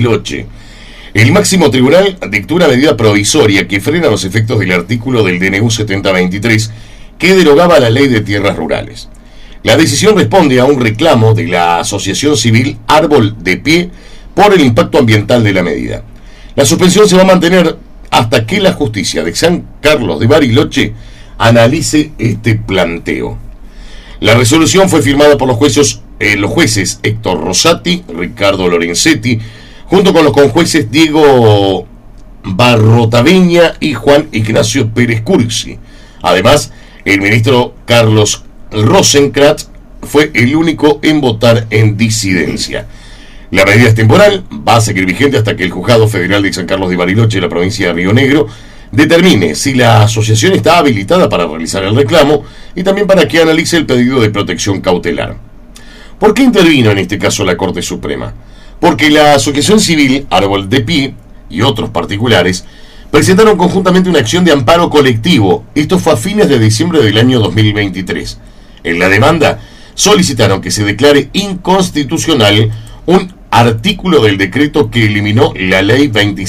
Bariloche. El máximo tribunal dictó una medida provisoria que frena los efectos del artículo del DNU 7023 que derogaba la ley de tierras rurales. La decisión responde a un reclamo de la asociación civil Árbol de Pie por el impacto ambiental de la medida. La suspensión se va a mantener hasta que la justicia de San Carlos de Bariloche analice este planteo. La resolución fue firmada por los jueces Héctor Rosati, Ricardo Lorenzetti, junto con los conjueces Diego Barrotaveña y Juan Ignacio Pérez Cursi. Además, el ministro Carlos Rosenkrantz fue el único en votar en disidencia. La medida es temporal, va a seguir vigente hasta que el Juzgado Federal de San Carlos de Bariloche, de la provincia de Río Negro, determine si la asociación está habilitada para realizar el reclamo y también para que analice el pedido de protección cautelar. ¿Por qué intervino en este caso la Corte Suprema? Porque la asociación civil Árbol de Pie y otros particulares presentaron conjuntamente una acción de amparo colectivo. Esto fue a fines de diciembre del año 2023. En la demanda solicitaron que se declare inconstitucional un artículo del decreto que eliminó la ley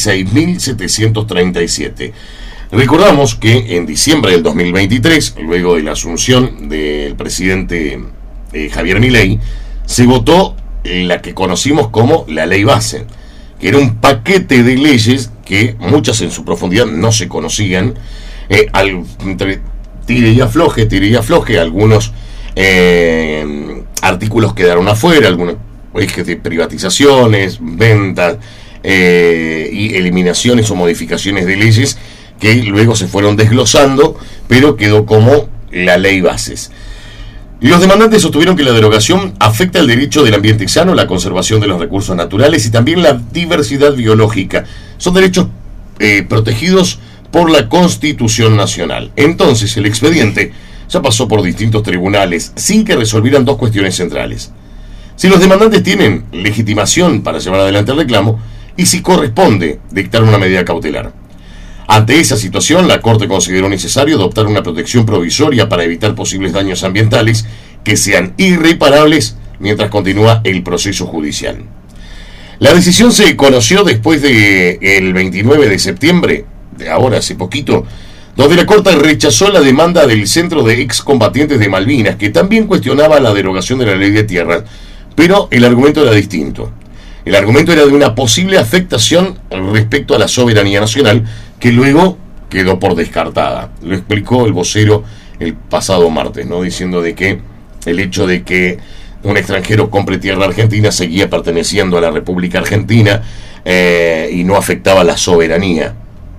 26.737. Recordamos que en diciembre del 2023, luego de la asunción del presidente Javier Milei, se votó la que conocimos como la ley base, que era un paquete de leyes que muchas en su profundidad no se conocían, entre tire y afloje, algunos artículos quedaron afuera, algunos ejes de privatizaciones, ventas y eliminaciones o modificaciones de leyes que luego se fueron desglosando, pero quedó como la ley bases. Los demandantes sostuvieron que la derogación afecta el derecho del ambiente sano, la conservación de los recursos naturales y también la diversidad biológica. Son derechos protegidos por la Constitución Nacional. Entonces, el expediente ya pasó por distintos tribunales sin que resolvieran dos cuestiones centrales: si los demandantes tienen legitimación para llevar adelante el reclamo y si corresponde dictar una medida cautelar. Ante esa situación, la Corte consideró necesario adoptar una protección provisoria para evitar posibles daños ambientales que sean irreparables mientras continúa el proceso judicial. La decisión se conoció después del 29 de septiembre, de ahora hace poquito, donde la Corte rechazó la demanda del Centro de Excombatientes de Malvinas, que también cuestionaba la derogación de la ley de tierras, pero el argumento era distinto. El argumento era de una posible afectación respecto a la soberanía nacional, que luego quedó por descartada. Lo explicó el vocero el pasado martes, ¿no? Diciendo de que el hecho de que un extranjero compre tierra argentina seguía perteneciendo a la República Argentina y no afectaba la soberanía.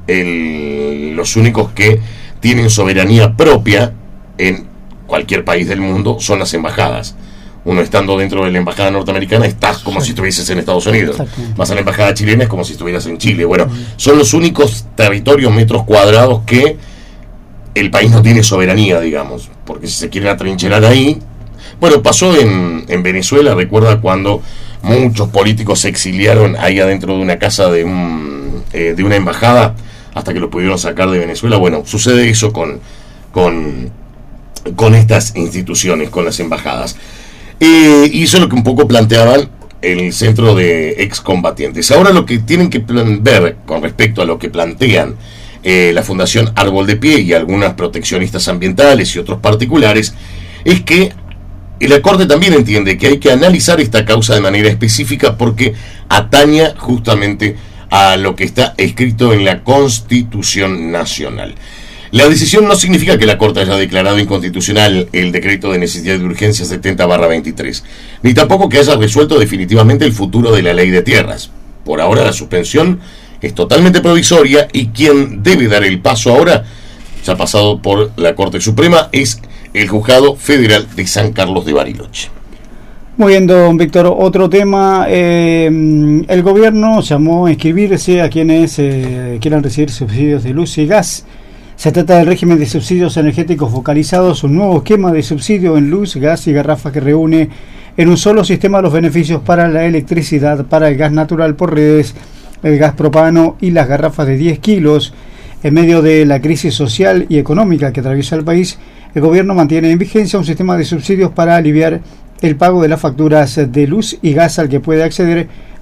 Los únicos que tienen soberanía propia en cualquier país del mundo son las embajadas. Uno estando dentro de la embajada norteamericana estás como si estuvieses en Estados Unidos. Vas a la embajada chilena es como si estuvieras en Chile. Bueno, son los únicos territorios metros cuadrados que el país no tiene soberanía, digamos, porque si se quieren atrincherar ahí. Bueno, pasó en Venezuela. Recuerda cuando muchos políticos se exiliaron ahí adentro de una casa de una embajada hasta que los pudieron sacar de Venezuela. Bueno, sucede eso con estas instituciones, con las embajadas. Y eso es lo que un poco planteaban el Centro de Excombatientes. Ahora lo que tienen que ver con respecto a lo que plantean la Fundación Árbol de Pie y algunas proteccionistas ambientales y otros particulares es que la Corte también entiende que hay que analizar esta causa de manera específica porque ataña justamente a lo que está escrito en la Constitución Nacional. La decisión no significa que la Corte haya declarado inconstitucional el decreto de necesidad de urgencia 70/23, ni tampoco que haya resuelto definitivamente el futuro de la ley de tierras. Por ahora la suspensión es totalmente provisoria y quien debe dar el paso ahora, ya pasado por la Corte Suprema, es el Juzgado Federal de San Carlos de Bariloche. Muy bien, don Víctor. Otro tema, el gobierno llamó a inscribirse a quienes quieran recibir subsidios de luz y gas. Se trata del régimen de subsidios energéticos focalizados, un nuevo esquema de subsidio en luz, gas y garrafa que reúne en un solo sistema los beneficios para la electricidad, para el gas natural por redes, el gas propano y las garrafas de 10 kilos. En medio de la crisis social y económica que atraviesa el país, el gobierno mantiene en vigencia un sistema de subsidios para aliviar el pago de las facturas de luz y gas al que puede acceder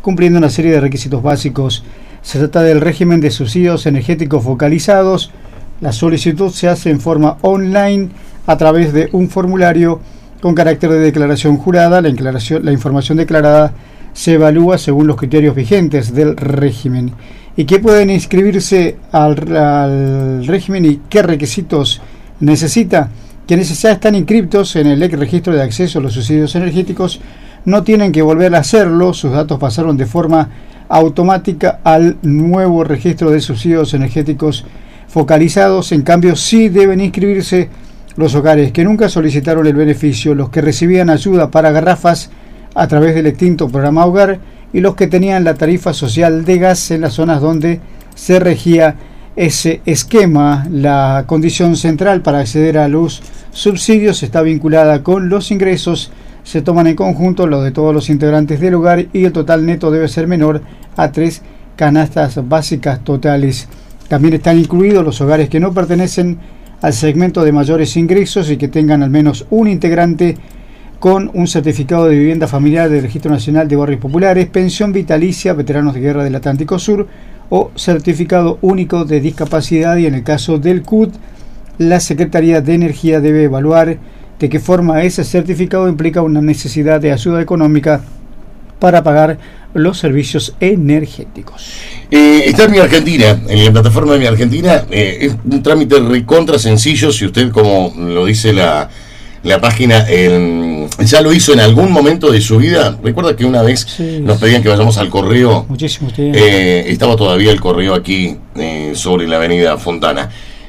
cumpliendo una serie de requisitos básicos. Se trata del régimen de subsidios energéticos focalizados. La solicitud se hace en forma online a través de un formulario con carácter de declaración jurada. La información declarada se evalúa según los criterios vigentes del régimen. ¿Y qué pueden inscribirse al régimen y qué requisitos necesita? Quienes ya están inscriptos en el registro de acceso a los subsidios energéticos no tienen que volver a hacerlo. Sus datos pasaron de forma automática al nuevo registro de subsidios energéticos focalizados. En cambio, sí deben inscribirse los hogares que nunca solicitaron el beneficio, los que recibían ayuda para garrafas a través del extinto programa Hogar y los que tenían la tarifa social de gas en las zonas donde se regía ese esquema. La condición central para acceder a los subsidios está vinculada con los ingresos. Se toman en conjunto los de todos los integrantes del hogar y el total neto debe ser menor a 3 canastas básicas totales. También están incluidos los hogares que no pertenecen al segmento de mayores ingresos y que tengan al menos un integrante con un certificado de vivienda familiar del Registro Nacional de Barrios Populares, pensión vitalicia, veteranos de guerra del Atlántico Sur o certificado único de discapacidad. Y en el caso del CUT, la Secretaría de Energía debe evaluar de qué forma ese certificado implica una necesidad de ayuda económica para pagar los servicios energéticos. Está en Mi Argentina, en la plataforma de Mi Argentina. Es un trámite recontra sencillo. Si usted, como lo dice la página, ya lo hizo en algún momento de su vida. Recuerda que una vez nos pedían que vayamos al correo. Muchísimo tiempo. Estaba todavía el correo aquí sobre la avenida Fontana.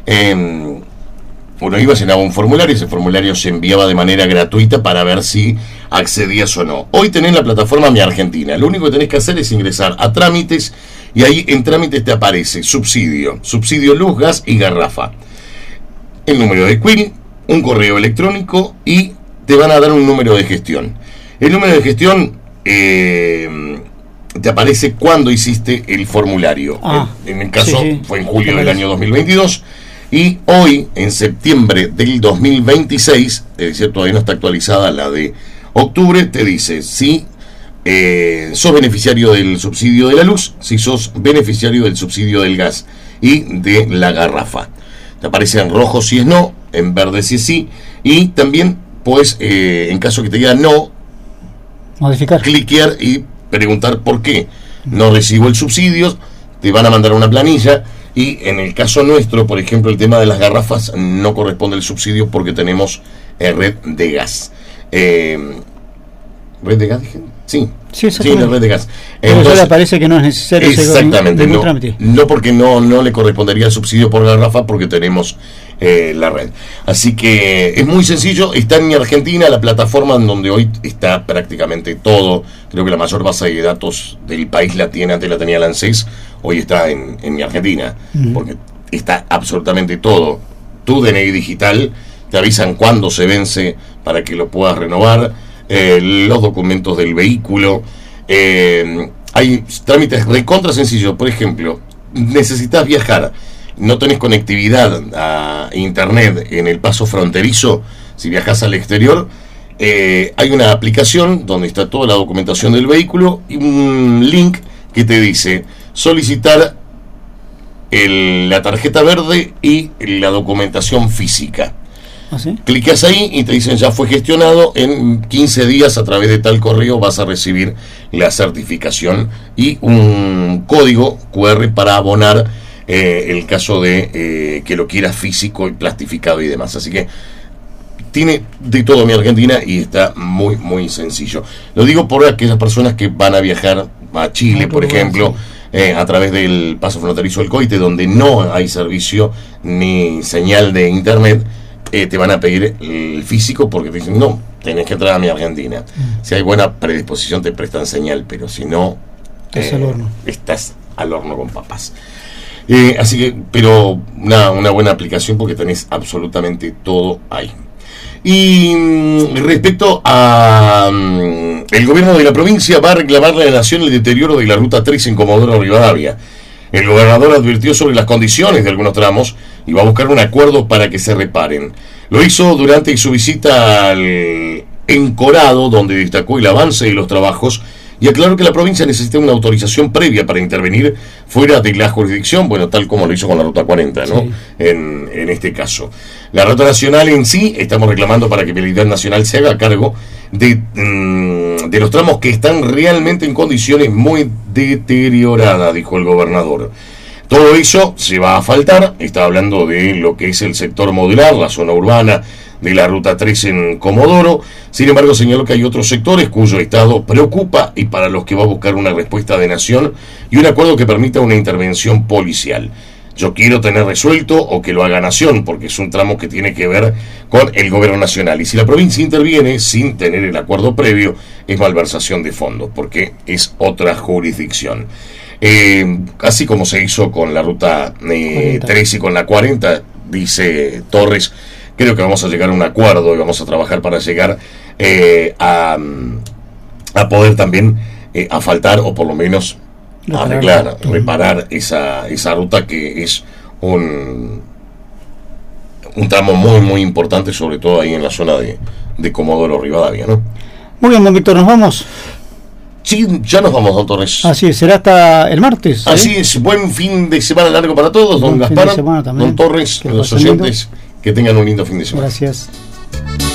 Uno iba, llenaba un formulario, ese formulario se enviaba de manera gratuita para ver si accedías o no. Hoy tenés la plataforma Mi Argentina. Lo único que tenés que hacer es ingresar a trámites y ahí en trámites te aparece subsidio luz, gas y garrafa, el número de CUIL, un correo electrónico y te van a dar un número de gestión. El número de gestión te aparece cuando hiciste el formulario. En el caso fue en julio del año 2022 y hoy, en septiembre del 2026, es decir, todavía no está actualizada la de octubre, te dice si sos beneficiario del subsidio de la luz, si sos beneficiario del subsidio del gas y de la garrafa. Te aparece en rojo si es no, en verde si es sí, y también puedes, en caso que te diga no, modificar, cliquear y preguntar por qué no recibo el subsidio. Te van a mandar una planilla y en el caso nuestro, por ejemplo, el tema de las garrafas no corresponde al subsidio porque tenemos red de gas. ¿Red de gas dije? Sí, la red de gas. Entonces, le parece que no es necesario exactamente, no porque no le correspondería el subsidio por garrafa porque tenemos la red. Así que es muy sencillo. Está en Mi Argentina, la plataforma en donde hoy está prácticamente todo. Creo que la mayor base de datos del país la tiene, antes la tenía la ANSES, hoy está en Mi Argentina, porque está absolutamente todo. Tu DNI digital, te avisan cuándo se vence para que lo puedas renovar, los documentos del vehículo, hay trámites recontra sencillos. Por ejemplo, necesitas viajar, no tenés conectividad a internet en el paso fronterizo, si viajas al exterior, hay una aplicación donde está toda la documentación del vehículo y un link que te dice solicitar la tarjeta verde y la documentación física. ¿Sí? Clicas ahí y te dicen ya fue gestionado, en 15 días a través de tal correo vas a recibir la certificación y un código QR para abonar el caso de que lo quieras físico y plastificado y demás. Así que tiene de todo Mi Argentina y está muy muy sencillo. Lo digo por aquellas personas que van a viajar a Chile, por ejemplo, a través del paso fronterizo del Coite, donde no hay servicio ni señal de internet. Te van a pedir el físico porque te dicen, no, tenés que entrar a Mi Argentina. Si hay buena predisposición te prestan señal, pero si no, estás al horno con papas. Así que, pero una buena aplicación porque tenés absolutamente todo ahí. Y respecto a el gobierno de la provincia va a reclamarle a la Nación el deterioro de la ruta 3 en Comodoro Rivadavia. El gobernador advirtió sobre las condiciones de algunos tramos y va a buscar un acuerdo para que se reparen. Lo hizo durante su visita al Encorado, donde destacó el avance de los trabajos y aclaró que la provincia necesita una autorización previa para intervenir fuera de la jurisdicción, bueno, tal como lo hizo con la Ruta 40, ¿no? Sí. En este caso. La Ruta Nacional en sí, estamos reclamando para que Vialidad Nacional se haga cargo de los tramos que están realmente en condiciones muy deterioradas, dijo el gobernador. Todo eso se va a asfaltar, está hablando de lo que es el sector modular, la zona urbana de la Ruta 3 en Comodoro. Sin embargo, señaló que hay otros sectores cuyo estado preocupa y para los que va a buscar una respuesta de nación y un acuerdo que permita una intervención policial. Yo quiero tener resuelto o que lo haga Nación, porque es un tramo que tiene que ver con el gobierno nacional. Y si la provincia interviene sin tener el acuerdo previo, es malversación de fondos, porque es otra jurisdicción. Así como se hizo con la Ruta 3 y con la 40, dice Torres, creo que vamos a llegar a un acuerdo y vamos a trabajar para llegar a poder también asfaltar o por lo menos arreglar, reparar esa ruta que es un tramo muy muy importante, sobre todo ahí en la zona de Comodoro Rivadavia, ¿no? Muy bien, don Víctor, ¿nos vamos? Sí, ya nos vamos, don Torres. Así es, será hasta el martes. Así es, buen fin de semana largo para todos, don Gaspar, don Torres, los oyentes, que tengan un lindo fin de semana. Gracias.